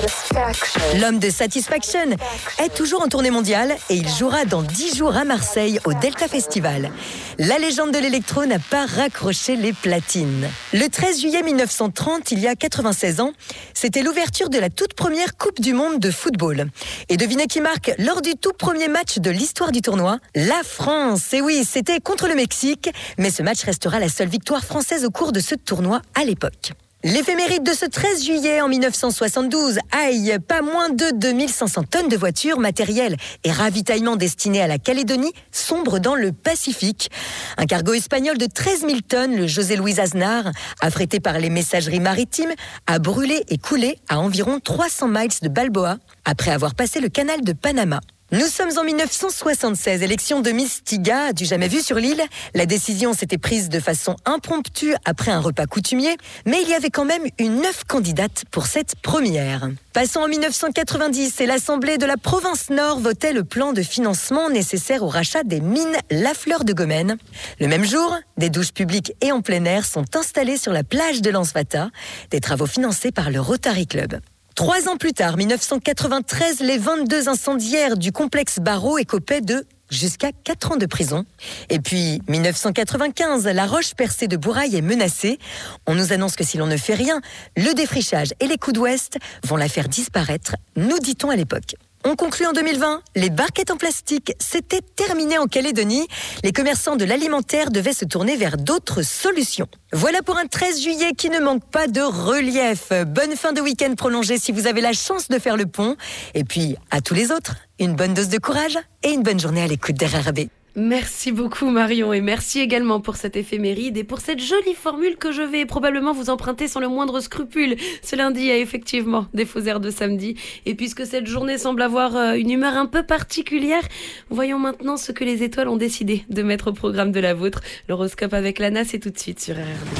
L'homme de Satisfaction est toujours en tournée mondiale et il jouera dans 10 jours à Marseille au Delta Festival. La légende de l'électro n'a pas raccroché les platines. Le 13 juillet 1930, il y a 96 ans, c'était l'ouverture de la toute première Coupe du Monde de football. Et devinez qui marque lors du tout premier match de l'histoire du tournoi ? La France. Et oui, c'était contre le Mexique, mais ce match restera la seule victoire française au cours de ce tournoi à l'époque. L'éphéméride de ce 13 juillet en 1972, aïe, pas moins de 2500 tonnes de voitures, matériel et ravitaillement destinés à la Calédonie sombrent dans le Pacifique. Un cargo espagnol de 13 000 tonnes, le José Luis Aznar, affrété par les messageries maritimes, a brûlé et coulé à environ 300 miles de Balboa après avoir passé le canal de Panama. Nous sommes en 1976, élection de Miss Tiga, du jamais vu sur l'île. La décision s'était prise de façon impromptue après un repas coutumier, mais il y avait quand même une 9 candidates pour cette première. Passons en 1990 et l'Assemblée de la province Nord votait le plan de financement nécessaire au rachat des mines Lafleur de Gomène. Le même jour, des douches publiques et en plein air sont installées sur la plage de l'Ansvata, des travaux financés par le Rotary Club. 3 ans plus tard, 1993, les 22 incendiaires du complexe Barreau écopaient de jusqu'à 4 ans de prison. Et puis, 1995, la roche percée de Bourail est menacée. On nous annonce que si l'on ne fait rien, le défrichage et les coups d'ouest vont la faire disparaître, nous dit-on à l'époque. On conclut en 2020, les barquettes en plastique, c'était terminé en Calédonie. Les commerçants de l'alimentaire devaient se tourner vers d'autres solutions. Voilà pour un 13 juillet qui ne manque pas de relief. Bonne fin de week-end prolongée si vous avez la chance de faire le pont. Et puis, à tous les autres, une bonne dose de courage et une bonne journée à l'écoute d'RRB. Merci beaucoup Marion et merci également pour cette éphéméride et pour cette jolie formule que je vais probablement vous emprunter sans le moindre scrupule. Ce lundi a effectivement des faux airs de samedi et puisque cette journée semble avoir une humeur un peu particulière, voyons maintenant ce que les étoiles ont décidé de mettre au programme de la vôtre. L'horoscope avec Lana, c'est tout de suite sur RRB.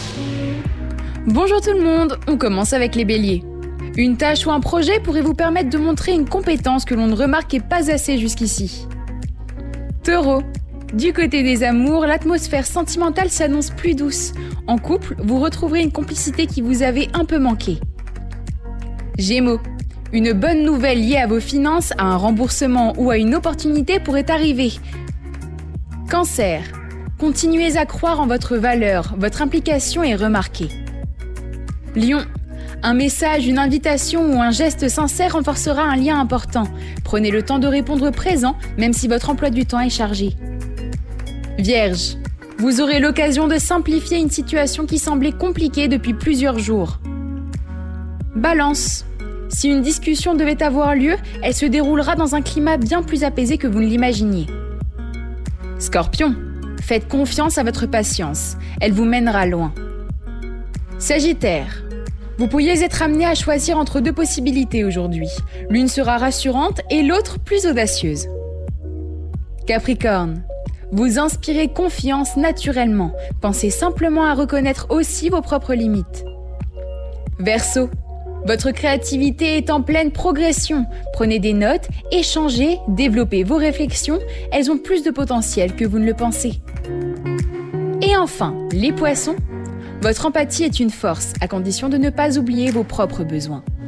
Bonjour tout le monde, on commence avec les béliers. Une tâche ou un projet pourrait vous permettre de montrer une compétence que l'on ne remarquait pas assez jusqu'ici. Taureau, du côté des amours, l'atmosphère sentimentale s'annonce plus douce. En couple, vous retrouverez une complicité qui vous avait un peu manqué. Gémeaux, une bonne nouvelle liée à vos finances, à un remboursement ou à une opportunité pourrait arriver. Cancer, continuez à croire en votre valeur, votre implication est remarquée. Lion, un message, une invitation ou un geste sincère renforcera un lien important. Prenez le temps de répondre présent, même si votre emploi du temps est chargé. Vierge, vous aurez l'occasion de simplifier une situation qui semblait compliquée depuis plusieurs jours. Balance, si une discussion devait avoir lieu, elle se déroulera dans un climat bien plus apaisé que vous ne l'imaginiez. Scorpion, faites confiance à votre patience, elle vous mènera loin. Sagittaire, vous pourriez être amené à choisir entre 2 possibilités aujourd'hui. L'une sera rassurante et l'autre plus audacieuse. Capricorne, vous inspirez confiance naturellement. Pensez simplement à reconnaître aussi vos propres limites. Verseau, votre créativité est en pleine progression. Prenez des notes, échangez, développez vos réflexions. Elles ont plus de potentiel que vous ne le pensez. Et enfin, les poissons, votre empathie est une force, à condition de ne pas oublier vos propres besoins.